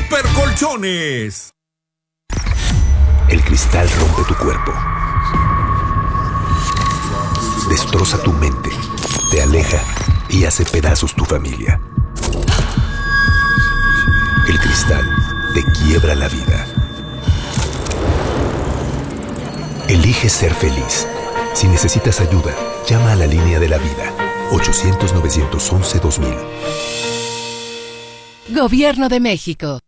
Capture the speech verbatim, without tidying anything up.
Super Colchones. El cristal rompe tu cuerpo, destroza tu mente, te aleja y hace pedazos tu familia. El cristal te quiebra la vida. Elige ser feliz. Si necesitas ayuda, llama a la línea de la vida. ochocientos, nueve once, dos mil. Gobierno de México.